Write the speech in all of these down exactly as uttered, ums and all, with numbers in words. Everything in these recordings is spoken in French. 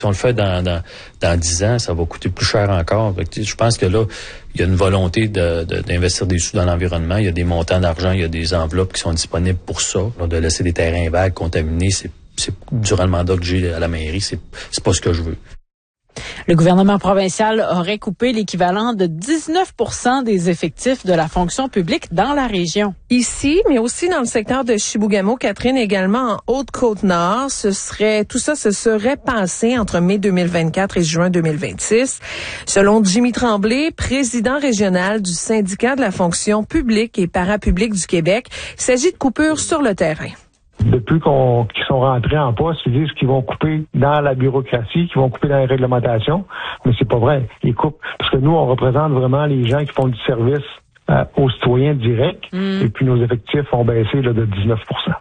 Si on le fait dans, dans, dans dix ans, ça va coûter plus cher encore. Je pense que là, il y a une volonté de, de, d'investir des sous dans l'environnement. Il y a des montants d'argent, il y a des enveloppes qui sont disponibles pour ça. Alors, de laisser des terrains vagues contaminés, c'est, c'est durant le mandat que j'ai à la mairie, c'est, c'est pas ce que je veux. Le gouvernement provincial aurait coupé l'équivalent de dix-neuf pour cent des effectifs de la fonction publique dans la région. Ici, mais aussi dans le secteur de Chibougamau, Catherine, également en Haute-Côte-Nord, ce serait, tout ça se serait passé entre mai deux mille vingt-quatre et juin deux mille vingt-six. Selon Jimmy Tremblay, président régional du syndicat de la fonction publique et parapublique du Québec, il s'agit de coupures sur le terrain. Depuis qu'on, qu'ils sont rentrés en poste, ils disent qu'ils vont couper dans la bureaucratie, qu'ils vont couper dans les réglementations, mais c'est pas vrai. Ils coupent parce que nous, on représente vraiment les gens qui font du service euh, aux citoyens directs, mmh. et puis nos effectifs ont baissé là, de dix-neuf pour cent.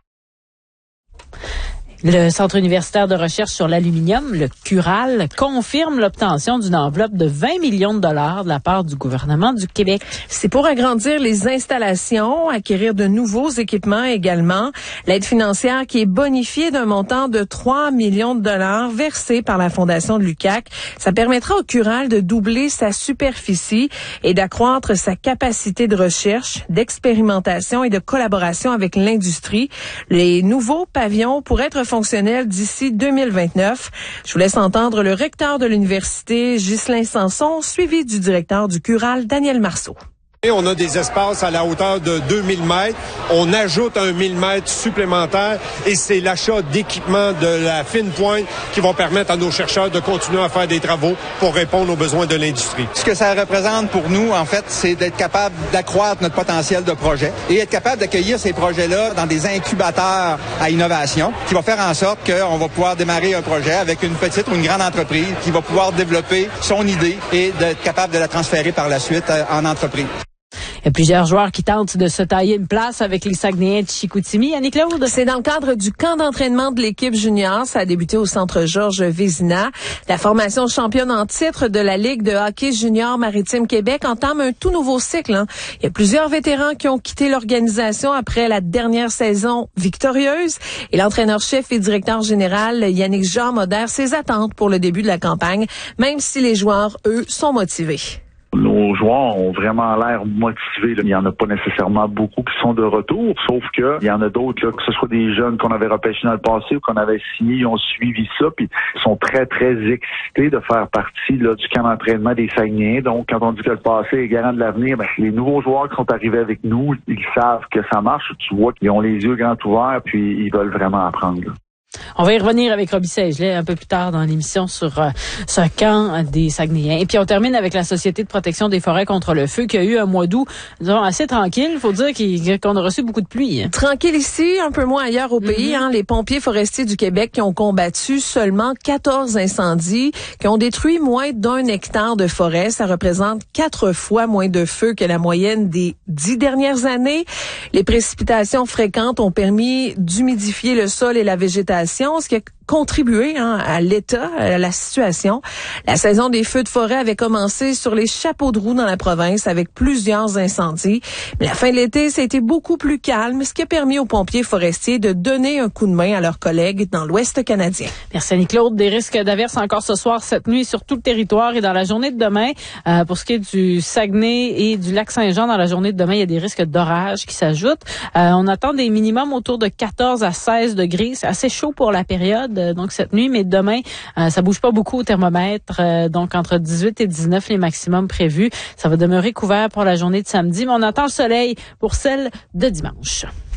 Le Centre universitaire de recherche sur l'aluminium, le CURAL, confirme l'obtention d'une enveloppe de vingt millions de dollars de la part du gouvernement du Québec. C'est pour agrandir les installations, acquérir de nouveaux équipements également. L'aide financière qui est bonifiée d'un montant de trois millions de dollars versé par la Fondation de l'U Q A C. Ça permettra au CURAL de doubler sa superficie et d'accroître sa capacité de recherche, d'expérimentation et de collaboration avec l'industrie. Les nouveaux pavillons pourraient être fonctionnel d'ici deux mille vingt-neuf. Je vous laisse entendre le recteur de l'université, Ghislain Sanson, suivi du directeur du CURAL, Daniel Marceau. Et on a des espaces à la hauteur de deux mille mètres. On ajoute un mille mètres supplémentaire et c'est l'achat d'équipements de la fine pointe qui vont permettre à nos chercheurs de continuer à faire des travaux pour répondre aux besoins de l'industrie. Ce que ça représente pour nous, en fait, c'est d'être capable d'accroître notre potentiel de projet et être capable d'accueillir ces projets-là dans des incubateurs à innovation qui va faire en sorte qu'on va pouvoir démarrer un projet avec une petite ou une grande entreprise qui va pouvoir développer son idée et d'être capable de la transférer par la suite en entreprise. Il y a plusieurs joueurs qui tentent de se tailler une place avec les Saguenayens de Chicoutimi. Annie-Claude? C'est dans le cadre du camp d'entraînement de l'équipe junior. Ça a débuté au centre Georges Vézina. La formation championne en titre de la Ligue de hockey junior Maritime Québec entame un tout nouveau cycle. Hein. Il y a plusieurs vétérans qui ont quitté l'organisation après la dernière saison victorieuse. Et l'entraîneur-chef et directeur général Yannick Jean modère ses attentes pour le début de la campagne, même si les joueurs, eux, sont motivés. Nos joueurs ont vraiment l'air motivés. Là. Il n'y en a pas nécessairement beaucoup qui sont de retour, sauf que il y en a d'autres, là, que ce soit des jeunes qu'on avait repêchés dans le passé ou qu'on avait signés, ils ont suivi ça, puis ils sont très, très excités de faire partie là, du camp d'entraînement des Saguenayens. Donc, quand on dit que le passé est garant de l'avenir, ben, les nouveaux joueurs qui sont arrivés avec nous, ils savent que ça marche. Tu vois qu'ils ont les yeux grands ouverts, puis ils veulent vraiment apprendre. Là. On va y revenir avec Roby Saint-Gelais un peu plus tard dans l'émission sur euh, ce camp des Saguenayens. Et puis on termine avec la Société de protection des forêts contre le feu qui a eu un mois d'août, disons, assez tranquille. Il faut dire qu'il, qu'on a reçu beaucoup de pluie. Tranquille ici, un peu moins ailleurs au pays. Mm-hmm. Hein, les pompiers forestiers du Québec qui ont combattu seulement quatorze incendies, qui ont détruit moins d'un hectare de forêt. Ça représente quatre fois moins de feux que la moyenne des dix dernières années. Les précipitations fréquentes ont permis d'humidifier le sol et la végétation, ce qui a contribué hein, à l'état, à la situation. La saison des feux de forêt avait commencé sur les chapeaux de roue dans la province avec plusieurs incendies. Mais la fin de l'été, ça a été beaucoup plus calme, ce qui a permis aux pompiers forestiers de donner un coup de main à leurs collègues dans l'Ouest canadien. Merci Annie-Claude. Des risques d'averses encore ce soir, cette nuit sur tout le territoire et dans la journée de demain. Euh, pour ce qui est du Saguenay et du Lac-Saint-Jean, dans la journée de demain, il y a des risques d'orage qui s'ajoutent. Euh, on attend des minimums autour de quatorze à seize degrés. C'est assez chaud pour la période. Donc cette nuit, mais demain, euh, ça bouge pas beaucoup au thermomètre, euh, donc entre dix-huit et dix-neuf les maximums prévus. Ça va demeurer couvert pour la journée de samedi, mais on attend le soleil pour celle de dimanche.